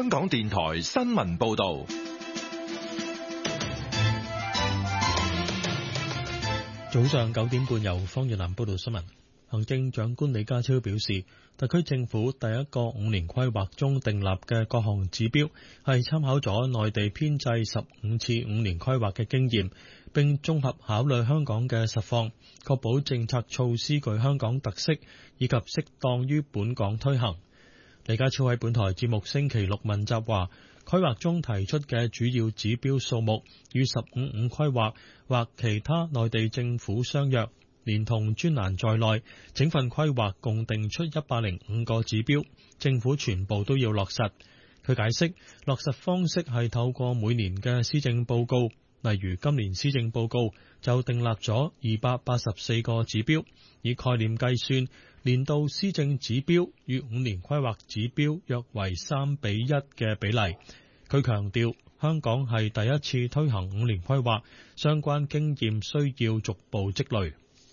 香港電台新聞報道。 早上9點半，由方月蘭報道新聞。行政長官李家超表示，特區政府第一個5年規劃中訂立嘅各項指標係參考咗內地編制15次5年規劃嘅經驗，並綜合考慮香港嘅實況，確保政策措施具香港特色，以及適當於本港推行。李家超喺本台節目星期六問責話，規劃中提出嘅主要指標數目與15-5規劃或其他內地政府相若，連同專欄在內，整份規劃共定出105個指標，政府全部都要落實。佢解釋，落實方式係透過每年嘅施政報告，例如今年施政報告就訂立咗284個指標，以概念計算，年度施政指標與5年規劃指標約為3:1嘅比例。佢強調，香港係第一次推行5年規劃，相關經驗需要逐步積累。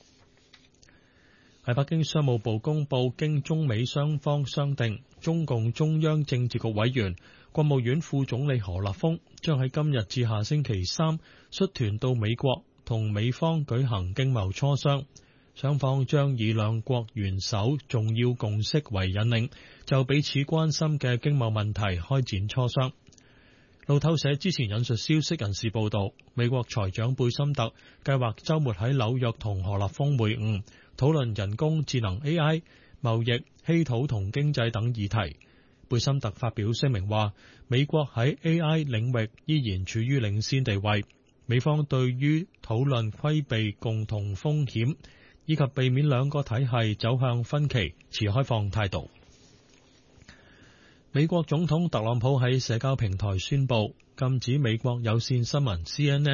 喺北京，商務部公佈，經中美雙方商定，中共中央政治局委員、國務院副總理何立峰將喺今日至下星期三率團到美國，同美方舉行經貿磋商。雙方將以兩國元首重要共識為引領，就彼此關心嘅經貿問題開展磋商。路透社之前引述消息人士報道，美國財長貝森特計劃週末喺紐約同何立峰會晤，討論人工智能 AI、貿易、稀土同經濟等議題。貝森特發表聲明話，美國喺 AI 領域依然處於領先地位，美方對於討論規避共同風險以及避免兩個體系走向分歧持開放態度。美國總統特朗普喺社交平台宣布，禁止美國有線新聞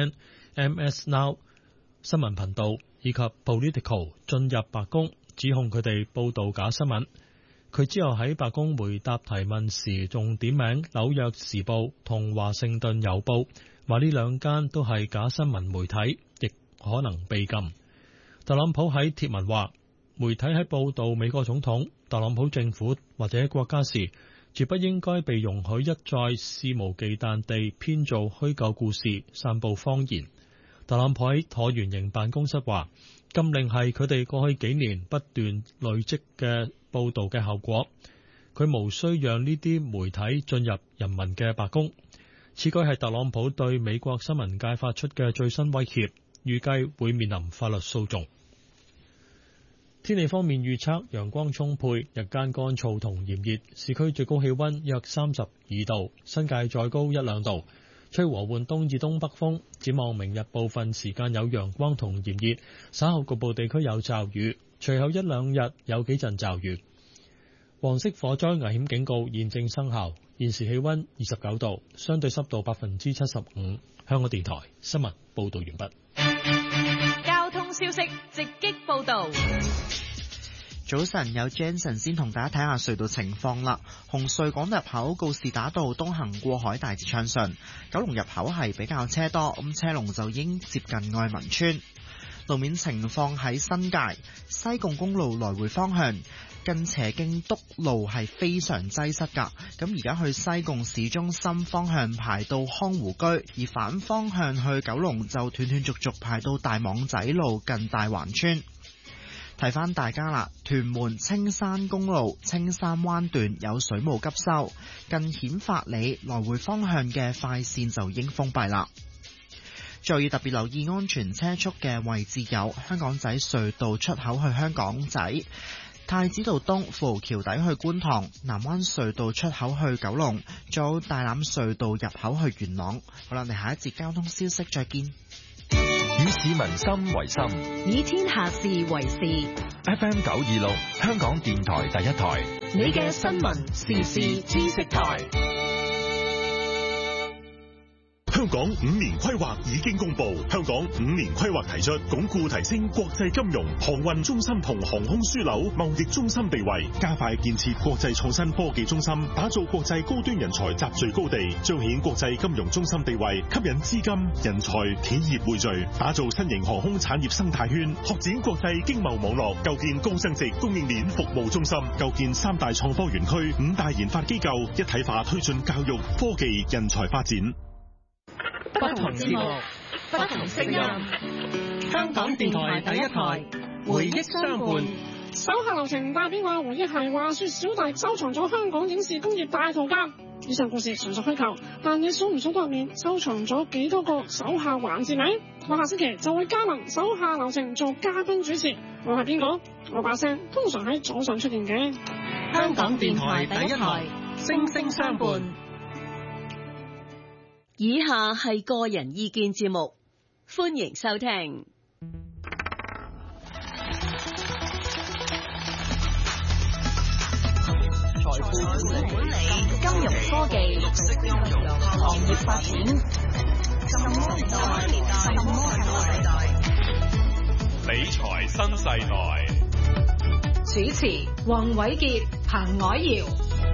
CNN、MS Now 新聞頻道以及 Politico 進入白宮，指控佢哋報導假新聞。佢之後喺白宮回答提問時，仲點名紐約時報同華盛頓郵報，話呢兩間都係假新聞媒體，亦可能被禁。特朗普喺貼文話，媒體喺報導美國總統、特朗普政府或者國家時，絕不應該被容許一再肆無忌憚地編造虛構故事、散布謊言。特朗普喺橢圓形辦公室話，禁令係佢哋過去幾年不斷累積嘅報導嘅後果。佢無需讓呢啲媒體進入人民嘅白宮。此舉係特朗普對美國新聞界發出嘅最新威脅，預計會面臨法律訴訟。天氣方面預測，陽光充沛，日間乾燥同炎熱，市區最高氣溫約32度，新界再高1-2度，吹和緩東至東北風。展望明日部分時間有陽光同炎熱，稍後局部地區有驟雨，隨後1-2日有幾陣驟雨。黃色火災危險警告現正生效。現時氣溫29度，相對濕度75%。香港電台新聞報道完畢。 交通消息直擊報道。 早晨，有 Jensen 先同大家睇下隧道情況啦。紅隧港入口告士打道東行過海大致暢順，九龍入口係比較車多，咁車龍就已經接近愛民村。路面情況喺新界西貢公路來回方向，近斜徑督路係非常擠塞㗎。咁而家去西貢市中心方向排到康湖居，而反方向去九龍就斷斷續續排到大網仔路近大環村。提翻大家啦，屯門青山公路青山灣段有水務急修，近顯發里來回方向嘅快線就已經封閉啦。再要特別留意安全車速嘅位置有香港仔隧道出口去香港仔、太子道東富豪橋底去觀塘、南灣隧道出口去九龍，仲有大欖隧道入口去元朗。好啦，我哋下一節交通消息再見。 以市民心為心， 以天下事為事。 FM 926，香港電台第一台， 你嘅新聞時事知識台。 香港5年規劃已經公布，香港5年規劃提出鞏固提升國際金融、航運中心同航空樞紐貿易中心地位，加快建設國際創新科技中心，打造國際高端人才集聚高地，彰顯國際金融中心地位，吸引資金、人才、企業匯聚，打造新型航空產業生態圈，拓展國際經貿網絡，構建高增值供應鏈服務中心，構建3大創科園區、5大研發機構，一體化推進教育、科技、人才發展。 不同節目，不同聲音。香港電台第一台，回憶相伴。 手下留情，代表話回憶係話說小弟收藏咗香港影視工業大圖鑑。以上故事純屬虛構，但你數唔數得入面收藏咗幾多個手下環節呢？我下星期就會加盟手下留情做嘉賓主持。我係邊個？我把聲通常喺早上出現嘅。 香港電台第一台，聲聲相伴。 以下係個人意見節目，歡迎收聽。財富管理、金融科技、綠色金融、行業發展，什麼年代？什麼世代？ 理財新世代。 主持：黃偉傑、彭藹瑤。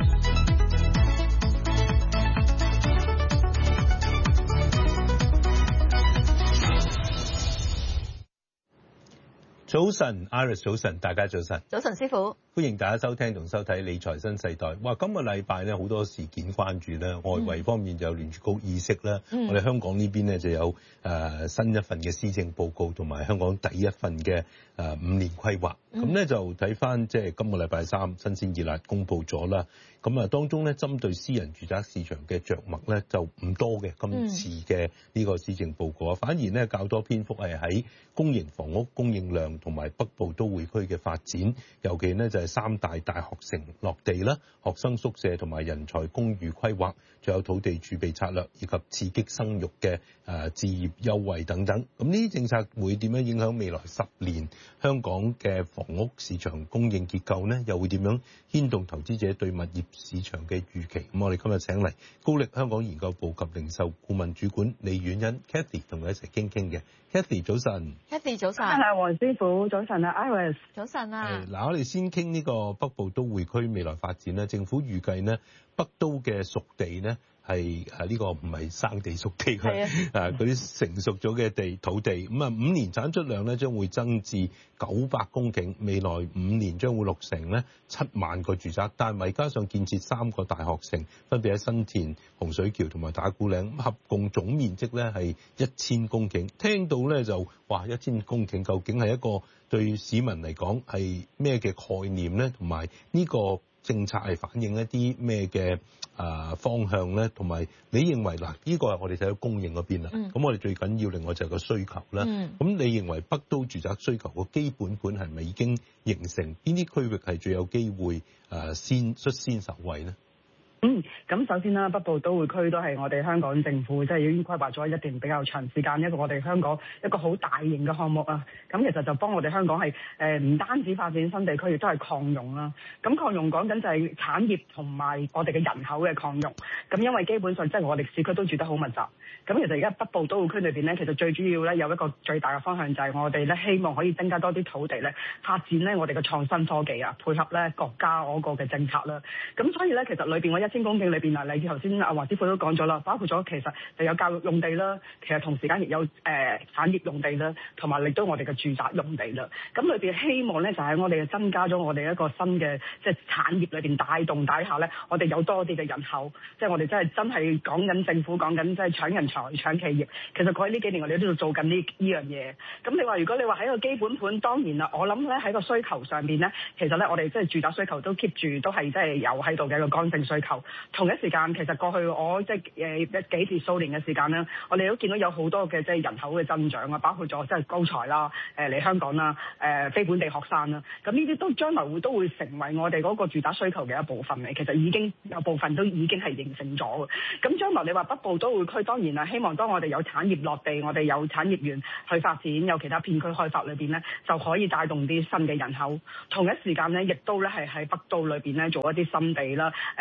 早晨 ，Iris 早晨，大家早晨。 早晨，師傅。歡迎大家收聽同收睇理財新世代。哇，今個禮拜咧好多事件關注啦，外圍方面就有聯儲局議息啦，我哋香港呢邊咧就有新一份嘅施政報告同埋香港第一份嘅5年規劃。咁咧就睇翻即係今個禮拜三新鮮熱辣公布咗啦。咁當中咧針對私人住宅市場嘅着墨咧就唔多嘅，今次嘅呢個施政報告反而咧較多篇幅係喺公營房屋供應量同埋北部都會區嘅發展，尤其呢就係3大大學城落地啦、學生宿舍同埋人才公寓規劃，仲有土地儲備策略以及刺激生育嘅置業優惠等等。咁呢啲政策會點樣影響未來10年香港嘅房屋市場供應結構呢？又會點樣牽動投資者對物業市場嘅預期？咁我哋今日請嚟高力香港研究部及零售顧問主管李婉茵 Cathy 同佢一齊傾傾嘅。Cathy 早晨。 Cathy 早晨。 黃師傅早晨啊 ，Iris 早晨啊。 嗱，我哋先傾呢個北部都會區未來發展咧，政府預計呢北都嘅熟地呢係呢個唔係生地熟地嘅，嗰啲成熟咗嘅土地，咁5年產出量咧將會增至900公頃，未來5年將會落成咧7萬個住宅單位，加上建設3個大學城，分別喺新田、洪水橋同埋打鼓嶺，合共總面積咧係1000公頃。聽到咧就話1000公頃究竟係一個對市民嚟講係咩嘅概念咧？同埋呢個政策係反映一啲咩嘅方向咧？同埋你認為嗱，呢個係我哋睇到供應嗰邊啦。咁我哋最緊要另外就係個需求啦。咁你認為北都住宅需求個基本盤係咪已經形成？邊啲區域係最有機會率先受惠呢？ 咁首先啦，北部都會區都係我哋香港政府即係已經規劃咗一段比較長時間一個我哋香港一個好大型嘅項目啊。咁其實就幫我哋香港係唔單止發展新地區，亦都係擴容啦。咁擴容講緊就係產業同埋我哋嘅人口嘅擴容。咁因為基本上即係我哋市區都住得好密集。咁其實而家北部都會區裏邊咧，其實最主要咧有一個最大嘅方向就係我哋咧希望可以增加多啲土地咧，發展咧我哋嘅創新科技啊，配合咧國家嗰個嘅政策啦。咁所以咧其實裏邊我1000公頃裏邊啊，例如頭先阿黃師傅都講咗啦，包括咗其實就有教育用地啦，其實同時間亦有產業用地啦，同埋亦都我哋嘅住宅用地啦。咁裏邊希望咧就係我哋增加咗我哋一個新嘅即係產業裏邊帶動底下咧，我哋有多啲嘅人口，即係我哋真係講緊政府講緊即係搶人才、搶企業。其實過去呢幾年我哋都喺度做緊呢樣嘢。咁你話如果你話喺個基本盤，當然啦，我諗咧喺個需求上邊咧，其實咧我哋即係住宅需求都 keep 住都係即係有喺度嘅一個剛性需求。同一時間，其實過去我即係幾次數年嘅時間咧，我哋都見到有好多嘅即係人口嘅增長啊，包括咗即係高才啦、嚟香港啦、非本地學生啦，咁呢啲都將來都會成為我哋嗰個住宅需求嘅一部分嚟。其實已經有部分都已經係形成咗嘅。咁將來你話北部都會區，當然啦，希望當我哋有產業落地，我哋有產業園去發展，有其他片區開發裏邊咧，就可以帶動啲新嘅人口。同一時間咧，亦都咧係喺北都裏邊咧做一啲新地啦，起一啲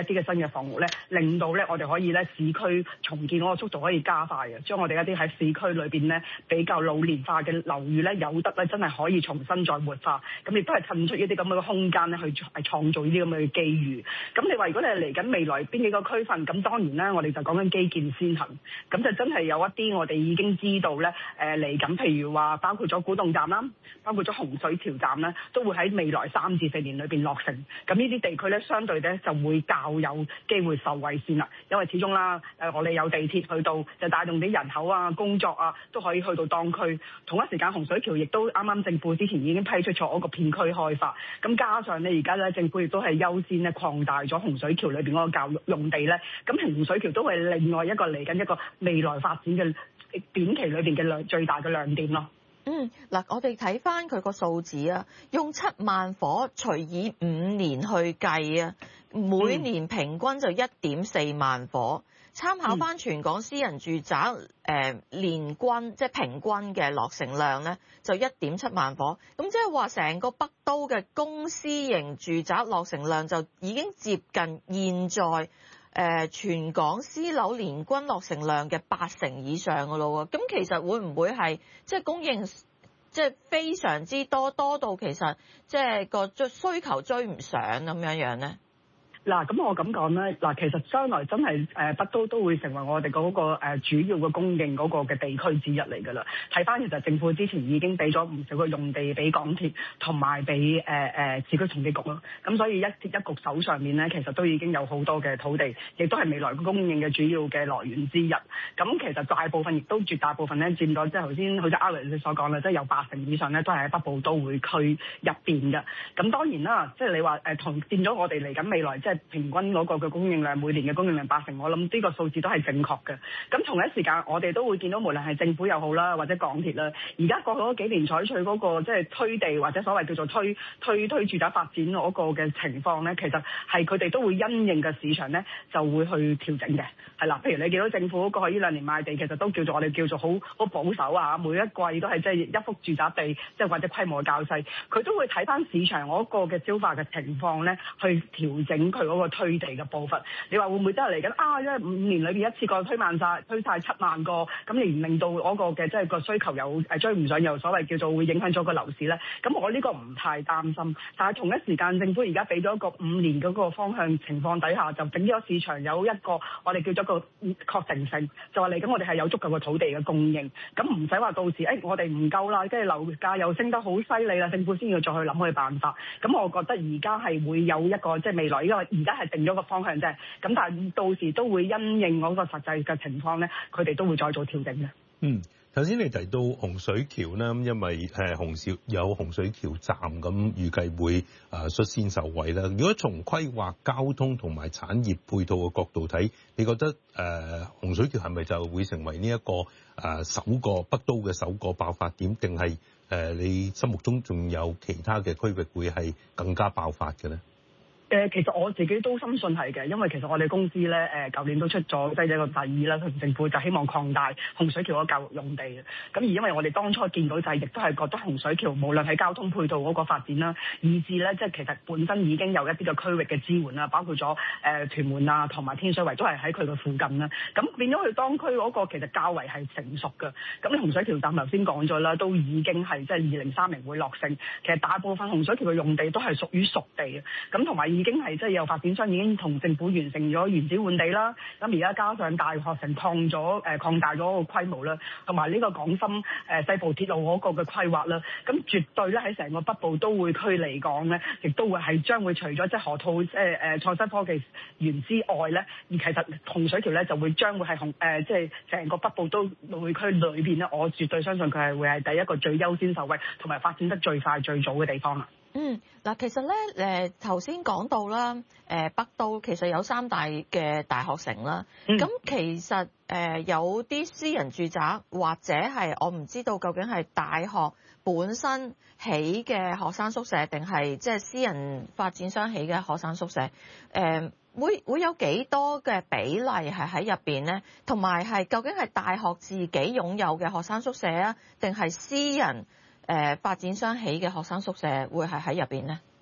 啲嘅新嘅房屋咧，令到咧我哋可以咧市區重建嗰個速度可以加快嘅，將我哋一啲喺市區裏邊咧比較老年化嘅樓宇咧有得咧真係可以重新再活化，咁亦都係趁出一啲咁嘅空間咧去創造呢啲咁嘅機遇。咁你話如果你係嚟緊未來邊幾個區份，咁當然啦，我哋就講緊基建先行，咁就真係有一啲我哋已經知道咧，嚟緊譬如話包括咗古洞站啦，包括咗洪水橋站咧，都會喺未來3至4年裏邊落成。咁呢啲地區咧，相對咧就會較有機會受惠先啦，因為始終啦，我哋有地鐵去到，就帶動啲人口啊、工作啊都可以去到當區。同一時間洪水橋亦都啱啱政府之前已經批出咗嗰個片區開發，咁加上咧而家咧政府亦都係優先咧擴大咗洪水橋裏邊嗰個教育用地咧，咁洪水橋都係另外一個嚟緊一個未來發展嘅短期裏邊嘅最大嘅亮點咯。 嗱，我哋睇翻佢個數字啊，用7萬夥除以5年去計啊，每年平均就1.4萬夥。參考翻全港私人住宅年均即係平均嘅落成量咧，就1.7萬夥。咁即係話成個北都嘅公私營住宅落成量就已經接近現在全港私樓年均落成量嘅80%以上㗎咯喎。咁其實會唔會係即係供應即係非常之多到其實即係個需求追唔上咁樣咧？ 嗱，咁我咁講咧，嗱，其實將來真係北都會成為我哋嗰個主要嘅供應嗰個嘅地區之一嚟㗎啦。睇翻其實政府之前已經俾咗唔少嘅用地俾港鐵同埋俾市區重建局咯。咁所以一局手上面咧，其實都已經有好多嘅土地，亦都係未來供應嘅主要嘅來源之一。咁其實大部分亦都絕大部分咧佔咗，即係頭先好似 Alex 所講啦，即係有80%以上咧都係喺北部都會區入邊嘅。咁當然啦，即係你話同佔咗我哋嚟緊未來即係平均嗰個嘅供應量，每年嘅供應量80%，我諗呢個數字都係正確嘅。咁同一時間，我哋都會見到，無論係政府又好啦，或者港鐵啦，而家過去嗰幾年採取嗰個即係推地或者所謂叫做推住宅發展嗰個嘅情況咧，其實係佢哋都會因應嘅市場咧，就會去調整嘅。係啦，譬如你見到政府過去呢2年賣地，其實都叫做我哋叫做好保守啊，每一季都係即係一幅住宅地，即係或者規模較細，佢都會睇翻市場嗰個嘅消化嘅情況咧，去調整佢嗰個推地嘅步伐。你話會唔會真係嚟緊啊？因為5年裏邊一次過推晒7萬個，咁而令到嗰個嘅即係個需求又追唔上，又所謂叫做會影響咗個樓市咧。咁我呢個唔太擔心，但係同一時間政府而家俾咗一個5年嗰個方向情況底下，就整咗市場有一個我哋叫做個確定性，就話嚟緊我哋係有足夠嘅土地嘅供應，咁唔使話到時我哋唔夠啦，跟住樓價又升得好犀利啦，政府先要再去諗佢辦法。咁我覺得而家係會有一個即係未來，因為而家係定咗個方向啫。咁但係到時都會因應嗰個實際嘅情況咧，佢哋都會再做調整嘅。 頭先你提到洪水橋啦，咁因為有洪水橋站咁，預計會率先受惠啦。如果從規劃交通同埋產業配套嘅角度睇，你覺得洪水橋係咪就會成為呢一個首個北都嘅首個爆發點，定係你心目中仲有其他嘅區域會係更加爆發嘅咧？ 其實我自己都深信係嘅，因為其實我哋公司咧舊年都出咗即係一個提議啦，同政府就希望擴大洪水橋嗰個教育用地嘅。咁而因為我哋當初見到就係亦都係覺得洪水橋無論喺交通配套嗰個發展啦，以至咧即係其實本身已經有一啲嘅區域嘅支援啦，包括咗屯門啊同埋天水圍都係喺佢嘅附近啦。咁變咗佢當區嗰個其實較為係成熟嘅。咁洪水橋站頭先講咗啦，都已經係即係2030會落成。其實大部分洪水橋嘅用地都係屬於熟地嘅。咁同埋已經係即係有發展商已經同政府完成咗原址換地啦，咁而家加上大學城擴大咗個規模啦，同埋呢個港深西部鐵路嗰個嘅規劃啦，咁絕對咧喺成個北部都會區嚟講咧，亦都會係將會除咗即係河套創新科技園之外咧，而其實洪水橋咧就會將會係即係成個北部都會區裏邊咧，我絕對相信佢係會係第一個最優先受惠同埋發展得最快最早嘅地方啦。 嗱，其實咧，頭先講到啦，北都其實有3大嘅大學城啦。咁其實有啲私人住宅或者係我唔知道究竟係大學本身起嘅學生宿舍，定係即係私人發展商起嘅學生宿舍？會有幾多嘅比例係喺入邊咧？同埋係究竟係大學自己擁有嘅學生宿舍啊，定係私人發展商起嘅學生宿舍會係喺入邊咧？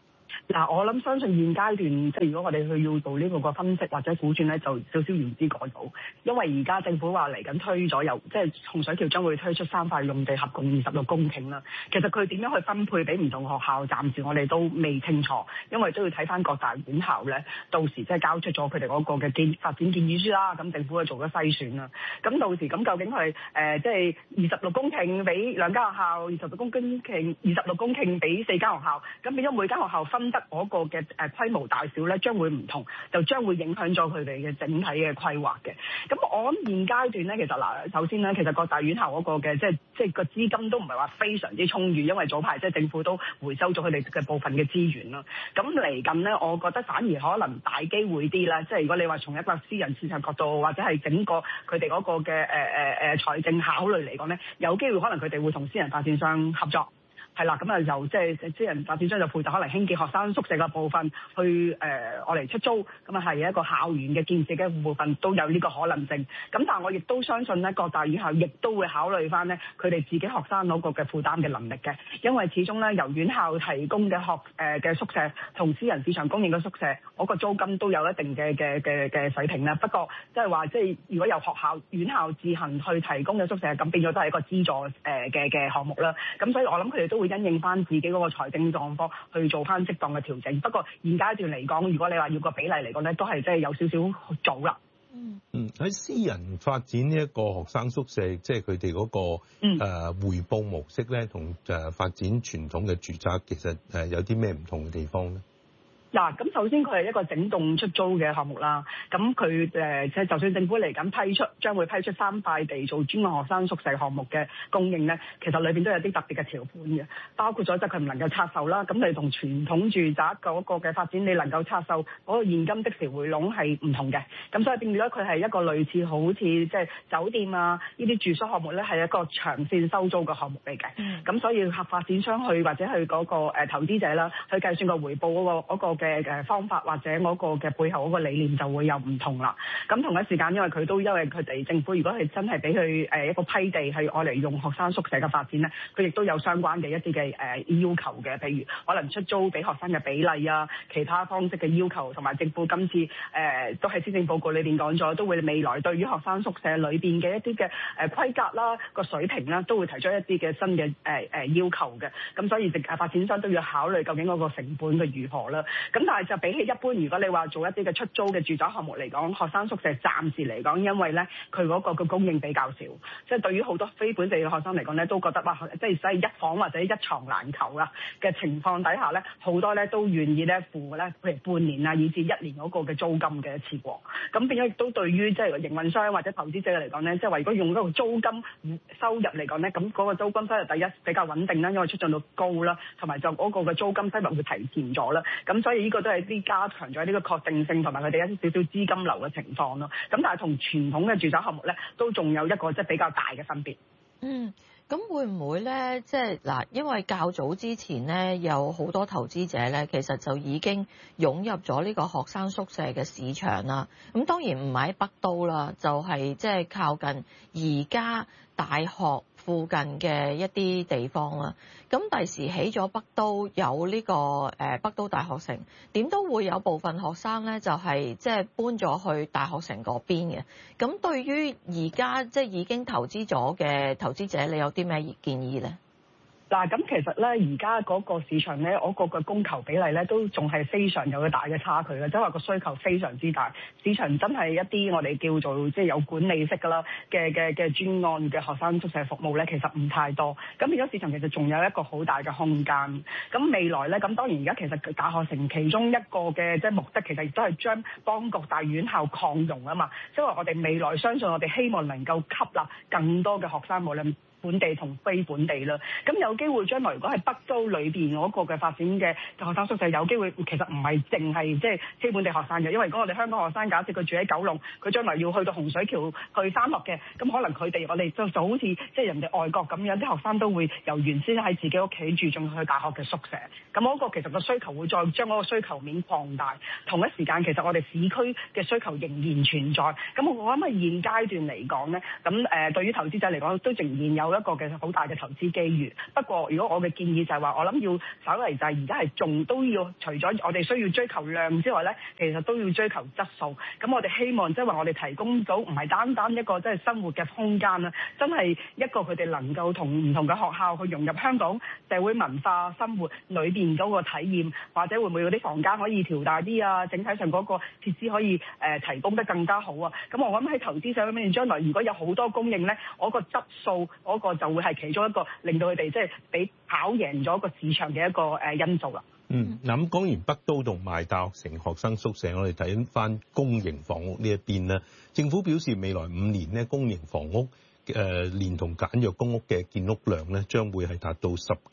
嗱，我諗相信現階段即係如果我哋去要做呢個分析或者估算咧，就少少言之過早，因為而家政府話嚟緊推咗有即係洪水橋將會推出3塊用地，合共26公頃啦。其實佢點樣去分配俾唔同學校，暫時我哋都未清楚，因為都要睇翻各大院校咧，到時即係交出咗佢哋嗰個嘅發展建議書啦，咁政府去做咗篩選啦。咁到時咁究竟係即係26公頃俾2間學校，26公頃俾4間學校，咁變咗每間學校分得嗰個嘅規模大小咧，將會唔同，就將會影響咗佢哋嘅整體嘅規劃嘅。咁我諗現階段咧，其實嗱，首先咧，其實各大院校嗰個嘅即係個資金都唔係話非常之充裕，因為早排即係政府都回收咗佢哋嘅部分嘅資源啦。咁嚟緊咧，我覺得反而可能大機會啲啦，即係如果你話從一個私人市場角度，或者係整個佢哋嗰個嘅財政考慮嚟講咧，有機會可能佢哋會同私人發展商合作。係啦，咁啊由即係私人發展商就負責可能興建學生宿舍嘅部分，去我嚟出租，咁啊係一個校園嘅建設嘅部分都有呢個可能性。咁但係我亦都相信咧，各大院校亦都會考慮翻咧佢哋自己學生嗰個嘅負擔嘅能力嘅，因為始終咧由院校提供嘅嘅宿舍同私人市場供應嘅宿舍嗰個租金都有一定嘅水平啦。不過即係話即係如果由院校自行去提供嘅宿舍，咁變咗都係一個資助嘅項目啦。咁所以我諗佢哋都會因應翻自己嗰個財政狀況去做翻適當嘅調整。不過現階段嚟講，如果你話要個比例嚟講咧，都係即係有少少早啦。 喺私人發展呢一個學生宿舍，即係佢哋嗰個回報模式咧，同發展傳統嘅住宅其實有啲咩唔同嘅地方咧？ 嗱，咁首先佢係一個整棟出租嘅項目啦。咁佢即係就算政府嚟緊將會批出3塊地做專項學生宿舍項目嘅供應咧，其實裏邊都有啲特別嘅條款嘅，包括咗即係佢唔能夠拆售啦。咁你同傳統住宅嗰個嘅發展，你能夠拆售嗰個現金即時回籠係唔同嘅。咁所以變咗佢係一個類似好似即係酒店啊呢啲住宿項目咧，係一個長線收租嘅項目嚟嘅。咁所以發展商去或者去嗰個投資者啦，去計算個回報嗰個嘅方法或者嗰個嘅背後嗰個理念就會有唔同啦。咁同一時間，因為佢哋政府如果係真係俾佢一個批地係愛嚟用學生宿舍嘅發展咧，佢亦都有相關嘅一啲嘅要求嘅，譬如可能出租俾學生嘅比例啊，其他方式嘅要求，同埋政府今次都喺施政報告裏邊講咗，都會未來對於學生宿舍裏邊嘅一啲嘅規格啦、個水平啦，都會提出一啲嘅新嘅要求嘅。咁所以發展商都要考慮究竟嗰個成本嘅如何啦。咁但係就比起一般，如果你話做一啲嘅出租嘅住宅項目嚟講，學生宿舍暫時嚟講，因為咧佢嗰個嘅供應比較少，即係對於好多非本地嘅學生嚟講咧，都覺得哇，即係使一房或者一床難求啊嘅情況底下咧，好多咧都願意咧付咧，譬如半年啊，以至1年嗰個嘅租金嘅一次過。咁變咗亦都對於即係營運商或者投資者嚟講咧，即係話如果用嗰個租金收入嚟講咧，咁嗰個租金收入第一比較穩定啦，因為出進率高啦，同埋就嗰個嘅租金收入會提前咗啦。咁所以呢個都係啲加強咗呢個確定性同埋佢哋一啲少少資金流嘅情況咯。咁但係同傳統嘅住宅項目咧，都仲有一個即係比較大嘅分別。 咁會唔會咧？即係嗱，因為較早之前咧，有好多投資者咧，其實就已經湧入咗呢個學生宿舍嘅市場啦。咁當然唔係喺北都啦，就係即係靠近而家大學附近嘅一啲地方啦。咁第時起咗北都有呢個北都大學城，點都會有部分學生咧就係即係搬咗去大學城嗰邊嘅。咁對於而家即係已經投資咗嘅投資者，你有啲咩建議咧？ 嗱，咁其實咧，而家嗰個市場咧，嗰個嘅供求比例咧，都仲係非常有個大嘅差距嘅，即係話個需求非常之大。市場真係一啲我哋叫做即係有管理式㗎啦嘅專案嘅學生宿舍服務咧，其實唔太多。咁變咗市場其實仲有一個好大嘅空間。咁未來咧，咁當然而家其實大學城其中一個嘅即係目的，其實亦都係將幫各大院校擴容啊嘛。即係話我哋未來相信我哋希望能夠吸納更多嘅學生，無論本地同非本地啦，咁有機會將來如果喺北都裏邊嗰個嘅發展嘅學生宿舍，有機會其實唔係淨係即係非本地學生嘅，因為如果我哋香港學生假設佢住喺九龍，佢將來要去到洪水橋去三樂嘅，咁可能佢哋我哋就好似即係人哋外國咁樣，啲學生都會由原先喺自己屋企住，仲去大學嘅宿舍，咁嗰個其實個需求會再將嗰個需求面擴大。同一時間其實我哋市區嘅需求仍然存在，咁我諗喺現階段嚟講咧，咁對於投資者嚟講都仍然有有一個嘅好大嘅投資機遇。不過，如果我嘅建議就係話，我諗要稍為就係而家係仲都要除咗我哋需要追求量之外咧，其實都要追求質素。咁我哋希望即係話我哋提供到唔係單單一個即係生活嘅空間啦，真係一個佢哋能夠同唔同嘅學校去融入香港社會文化生活裏邊嗰個體驗，或者會唔會有啲房間可以調大啲啊？整體上嗰個設施可以提供得更加好啊！咁我諗喺投資上面，將來如果有好多供應咧，我個質素嗰個就會係其中一個令到佢哋即係比跑贏咗個市場嘅一個因素啦。 嗱咁講完北都同埋大學城學生宿舍，我哋睇翻公營房屋呢一邊咧，政府表示未來5年咧公營房屋連同簡約公屋嘅建屋量咧，將會係達到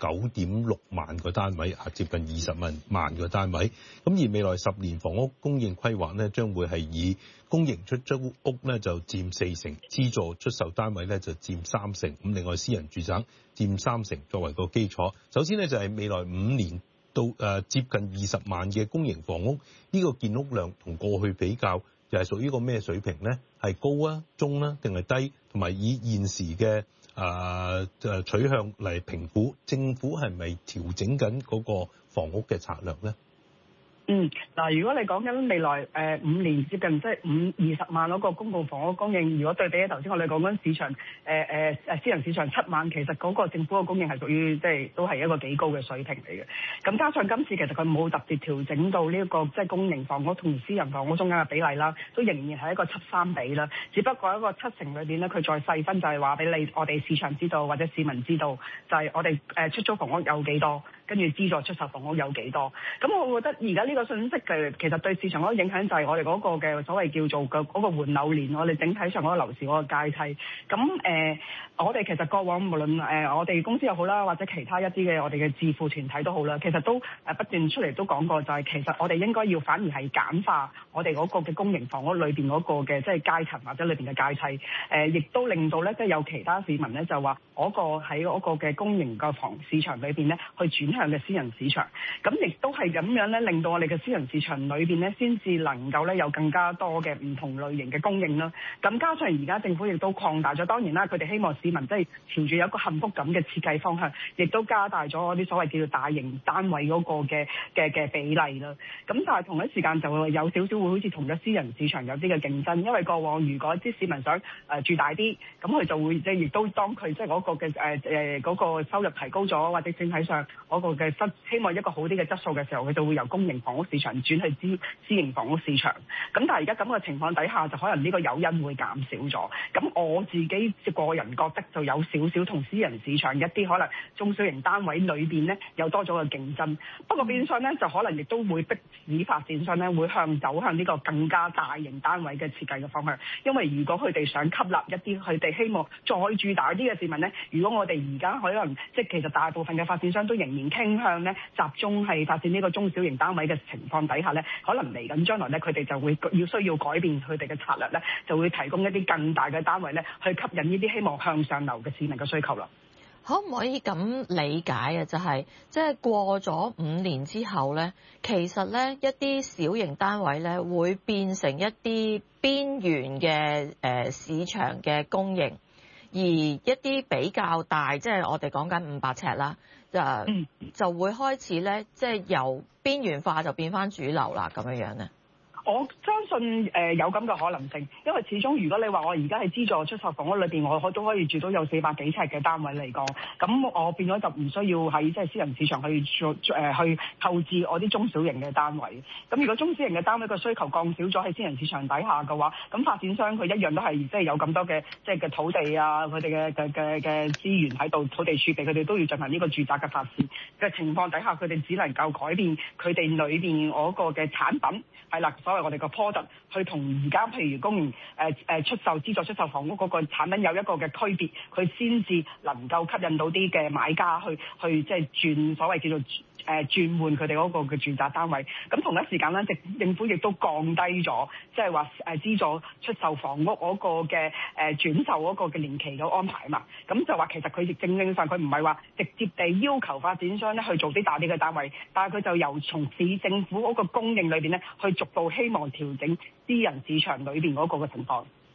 19.6萬個單位，接近20萬個單位。咁而未來10年房屋供應規劃咧，將會係以公營出租屋咧就佔4成，資助出售單位咧就佔3成，咁另外私人住宅佔3成作為個基礎。首先咧就係未來5年到接近20萬嘅公營房屋，呢個建屋量同過去比較，又係屬於個咩水平咧？係高啊、中啊定係低？同埋以現時嘅取向嚟評估，政府係咪調整緊嗰個房屋嘅策略咧？ 嗱，如果你講緊未來5年接近即係20萬嗰個公共房屋供應，如果對比起頭先我哋講緊市場私人市場7萬，其實嗰個政府嘅供應係屬於即係都係一個幾高嘅水平嚟嘅。咁加上今次其實佢冇特別調整到呢一個即係公營房屋同私人房屋中間嘅比例啦，都仍然係一個7-3比啦。只不過一個7成裏邊咧，佢再細分就係話俾我哋市場知道或者市民知道，就係我哋出租房屋有幾多，跟住資助出售房屋有幾多。咁我覺得而家呢個信息嘅其實對市場嗰個影響就係我哋嗰個嘅所謂叫做嘅嗰個換樓年，我哋整體上嗰個樓市嗰個階梯。咁我哋其實過往無論我哋公司又好啦，或者其他一啲嘅我哋嘅智庫團體都好啦，其實都不斷出嚟都講過，就係其實我哋應該要反而係簡化我哋嗰個嘅公營房屋裏邊嗰個嘅即係階層或者裏邊嘅階梯。亦都令到咧即係有其他市民咧就話嗰個喺嗰個嘅公營嘅房市場裏邊咧去轉向嘅私人市場。咁亦都係咁樣咧，令到我哋嘅私人市場裏邊咧，先至能夠咧有更加多嘅唔同類型嘅供應啦。咁加上而家政府亦都擴大咗，當然啦，佢哋希望市民即係朝住有一個幸福感嘅設計方向，亦都加大咗嗰啲所謂叫做大型單位嗰個嘅比例啦。咁但係同一時間就會有少少會好似同咗私人市場有啲嘅競爭，因為過往如果啲市民想住大啲，咁佢就會即係亦都當佢即係嗰個嘅嗰個收入提高咗，或者整體上嗰個嘅希望一個好啲嘅質素嘅時候，佢就會由公營房屋市場轉去私營房屋市場。咁但係而家咁嘅情況底下，就可能呢個誘因會減少咗。咁我自己個人覺得就有少少同私人市場一啲可能中小型單位裏邊咧有多咗個競爭。不過變相咧就可能亦都會逼使發展商咧會走向呢個更加大型單位嘅設計嘅方向。因為如果佢哋想吸納一啲佢哋希望再住大啲嘅市民咧，如果我哋而家可能即係其實大部分嘅發展商都仍然傾向咧集中係發展呢個中小型單位嘅情況底下咧，可能嚟緊將來咧佢哋就會需要改變佢哋嘅策略咧，就會提供一啲更大嘅單位咧，去吸引呢啲希望向上流嘅市民嘅需求啦。 可唔可以咁理解啊？就係即係過咗5年之後咧，其實咧一啲小型單位咧會變成一啲邊緣嘅市場嘅供應，而一啲比較大，即係我哋講緊500尺啦，就會開始咧，即係由邊緣化就變翻主流啦，咁樣樣咧。 我相信有咁嘅可能性，因為始終如果你話我而家係資助出售房屋裏邊，我都可以住到有400幾尺嘅單位嚟講，咁我變咗就唔需要喺即係私人市場去購置我啲中小型嘅單位。咁如果中小型嘅單位嘅需求降少咗喺私人市場底下嘅話，咁發展商佢一樣都係即係有咁多嘅即係嘅土地啊，佢哋嘅資源喺度，土地儲備佢哋都要進行呢個住宅嘅發展嘅情況底下，佢哋只能夠改變佢哋裏邊嗰個嘅產品係啦，所謂我哋個 product 去同而家譬如公營出售資助出售房屋嗰個產品有一個嘅區別，佢先至能夠吸引到啲嘅買家去即係轉所謂叫做轉換佢哋嗰個嘅住宅單位。咁同一時間咧，政府亦都降低咗即係話資助出售房屋嗰個嘅轉售嗰個嘅年期嘅安排啊嘛。咁就話其實佢亦正上佢唔係話直接地要求發展商咧去做啲大啲嘅單位，但係佢就由從市政府嗰個供應裏邊咧去逐步希望調整私人市場裏邊嗰個嘅情況。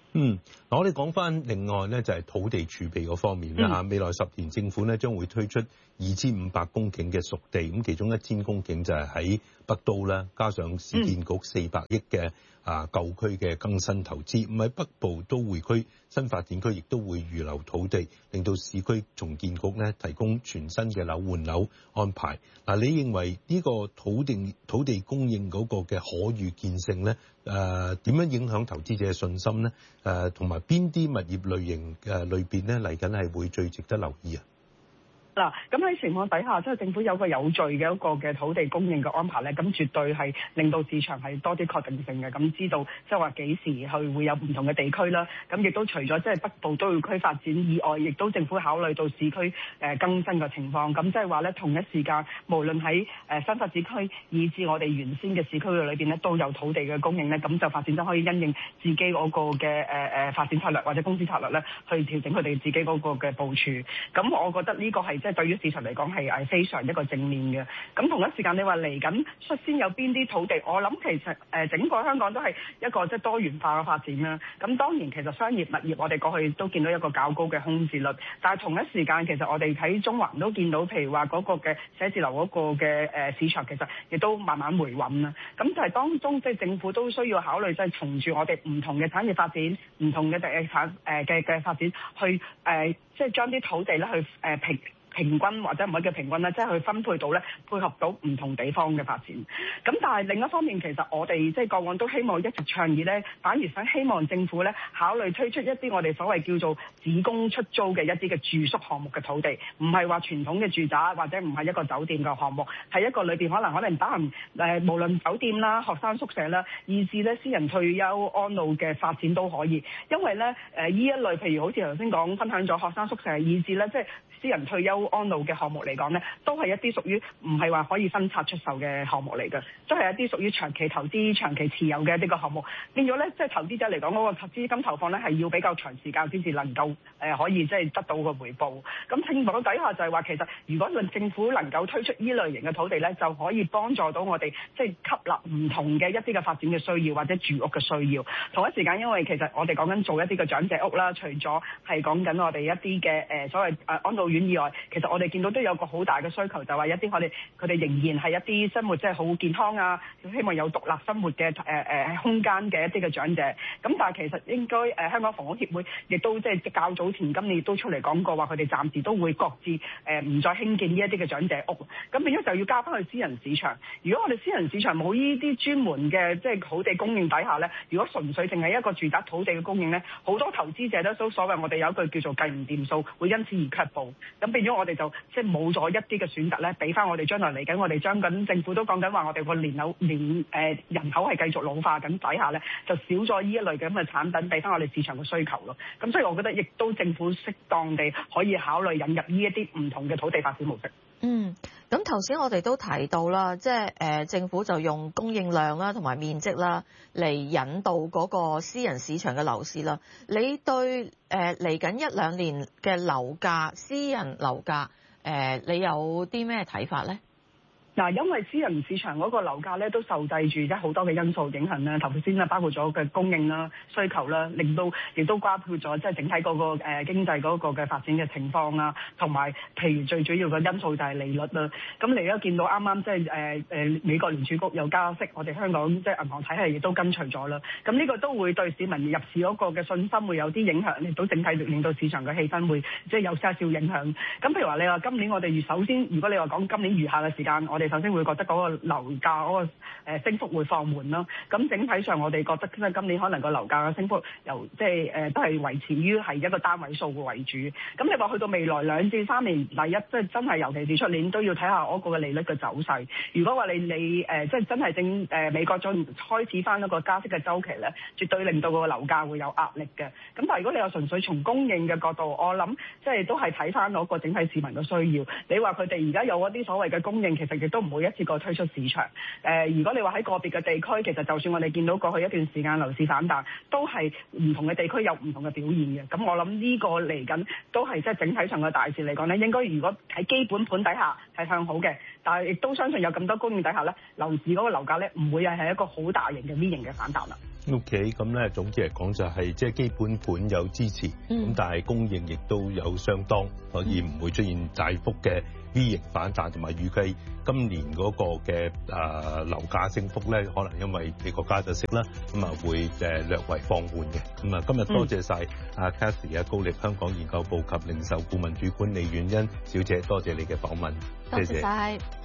我哋講翻另外咧，就係土地儲備嗰方面啦。未來10年政府咧將會推出2500公頃嘅熟地，咁其中1000公頃就係喺北都啦，加上市建局400億嘅舊區嘅更新投資，咁喺北部都會區新發展區亦都會預留土地，令到市區重建局咧提供全新嘅樓換樓安排。嗱，你認為呢個土地供應嗰個嘅可預見性咧，點樣影響投資者嘅信心咧？同埋邊啲物業類型類別咧嚟緊係會最值得留意啊？ 嗱，咁喺情況底下，即係政府有個有序嘅一個嘅土地供應嘅安排咧，咁絕對係令到市場係多啲確定性嘅，咁知道即係話幾時去會有唔同嘅地區啦。咁亦都除咗即係北部都會區發展以外，亦都政府考慮到市區更新嘅情況。咁即係話咧，同一時間無論喺新發展區以至我哋原先嘅市區嘅裏邊咧，都有土地嘅供應咧，咁就發展商可以因應自己嗰個嘅發展策略或者公司策略咧，去調整佢哋自己嗰個嘅部署。咁我覺得呢個係即係對於市場嚟講係非常一個正面嘅。咁同一時間你話嚟緊率先有邊啲土地，我諗其實整個香港都係一個即係多元化嘅發展啦。咁當然其實商業物業我哋過去都見到一個較高嘅空置率，但係同一時間其實我哋喺中環都見到，譬如話嗰個嘅寫字樓嗰個嘅市場其實亦都慢慢回穩啦。咁就係當中即係政府都需要考慮即係從住我哋唔同嘅產業發展、唔同嘅嘅發展去即係將啲土地咧去平均或者唔可以叫平均啦，即係去分配到咧，配合到唔同地方嘅發展。咁但係另一方面，其實我哋即係過往都希望一直倡議咧，反而想希望政府咧考慮推出一啲我哋所謂叫做只供出租嘅一啲嘅住宿項目嘅土地，唔係話傳統嘅住宅或者唔係一個酒店嘅項目，係一個裏邊可能包含無論酒店啦、學生宿舍啦，以至咧私人退休安老嘅發展都可以。因為咧呢一類譬如好似頭先講分享咗學生宿舍，以至咧即係私人退休安老嘅項目嚟講咧，都係一啲屬於唔係話可以分拆出售嘅項目嚟嘅，都係一啲屬於長期投資、長期持有嘅呢個項目。變咗咧，即係投資者嚟講嗰個資金投放咧係要比較長時間先至能夠可以即係得到個回報。咁情況底下就係話，其實如果政府能夠推出呢類型嘅土地咧，就可以幫助到我哋即係吸納唔同嘅一啲嘅發展嘅需要或者住屋嘅需要。同一時間，因為其實我哋講緊做一啲嘅長者屋啦，除咗係講緊我哋一啲嘅所謂安老院以外，其實我哋見到都有個好大嘅需求，就係話一啲佢哋仍然係一啲生活即係好健康啊，希望有獨立生活嘅空間嘅一啲嘅長者。咁但係其實應該香港房屋協會亦都即係較早前今年亦都出嚟講過話，佢哋暫時都會擱置唔再興建呢一啲嘅長者屋。咁變咗就要交翻去私人市場。如果我哋私人市場冇呢啲專門嘅即係土地供應底下咧，如果純粹淨係一個住宅土地嘅供應咧，好多投資者都所謂我哋有一句叫做計唔掂數，會因此而卻步。咁變咗我哋就即係冇咗一啲嘅選擇咧，俾翻我哋將來嚟緊，我哋將緊政府都講緊話，我哋個人口係繼續老化緊底下咧，就少咗呢一類嘅咁嘅產品俾翻我哋市場嘅需求咯。咁所以我覺得亦都政府適當地可以考慮引入呢一啲唔同嘅土地發展模式。 咁頭先我哋都提到啦，即係政府就用供應量啦同埋面積啦嚟引導嗰個私人市場嘅樓市啦。你對嚟緊1-2年嘅樓價、私人樓價你有啲咩睇法咧？ 嗱，因為私人市場嗰個樓價咧都受制住即係好多嘅因素影響啦，頭先啦包括咗嘅供應啦、需求啦，令到亦都包括咗即係整體嗰個經濟嗰個嘅發展嘅情況啦，同埋譬如最主要嘅因素就係利率啦。咁你而家見到啱啱即係美國聯儲局有加息，我哋香港即係銀行體系亦都跟隨咗啦。咁呢個都會對市民入市嗰個嘅信心會有啲影響，亦都整體令到市場嘅氣氛會即係有些少影響。咁譬如話你話今年我哋首先如果你話講今年餘下嘅時間，我哋首先會覺得嗰個樓價嗰個升幅會放緩啦。咁整體上我哋覺得今年可能個樓價嘅升幅由即係都係維持於係一個單位數嘅為主。咁你話去到未來2至3年，第一即係真係尤其是出年都要睇下嗰個嘅利率嘅走勢。如果話你即係真係美國再開始翻一個加息嘅週期咧，絕對令到個樓價會有壓力嘅。咁但係如果你話純粹從供應嘅角度，我諗即係都係睇翻嗰個整體市民嘅需要。你話佢哋而家有一啲所謂嘅供應，其實亦都唔會一次過推出市場。如果你話喺個別嘅地區，其實就算我哋見到過去一段時間樓市反彈，都係唔同嘅地區有唔同嘅表現嘅。咁我諗呢個嚟緊都係即係整體上嘅大事嚟講咧，應該如果喺基本盤底下係向好嘅，但係亦都相信有咁多供應底下咧，樓市嗰個樓價咧唔會係一個好大型嘅 V 型嘅反彈啦。 OK， 咁咧總結嚟講就係即係基本盤有支持，咁但係供應亦都有相當，所以唔會出現大幅嘅 V 型反彈，同埋預計今年嗰個嘅樓價升幅咧，可能因為美國加咗息啦，咁啊會略為放緩嘅。咁啊今日多謝晒阿 Cathy 高力香港研究部及零售顧問主管李婉茵小姐，多謝你嘅訪問， 多謝晒。